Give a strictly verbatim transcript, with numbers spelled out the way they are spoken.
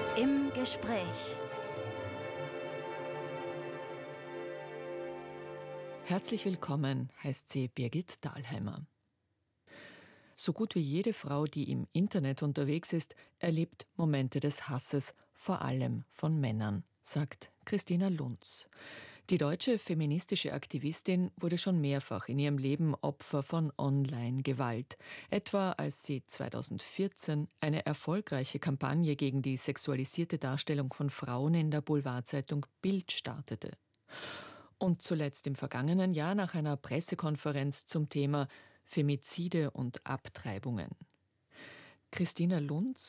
Im Gespräch. Herzlich willkommen, heißt sie Birgit Dahlheimer. So gut wie jede Frau, die im Internet unterwegs ist, erlebt Momente des Hasses, vor allem von Männern, sagt Christina Lunz. Die deutsche feministische Aktivistin wurde schon mehrfach in ihrem Leben Opfer von Online-Gewalt. Etwa als sie zweitausendvierzehn eine erfolgreiche Kampagne gegen die sexualisierte Darstellung von Frauen in der Boulevardzeitung Bild startete. Und zuletzt im vergangenen Jahr nach einer Pressekonferenz zum Thema Femizide und Abtreibungen. Christina Lunz